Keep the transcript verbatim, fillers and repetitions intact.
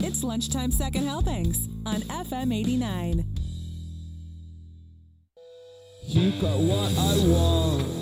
It's Lunchtime Second Helpings on F M eighty-nine. You got what I want.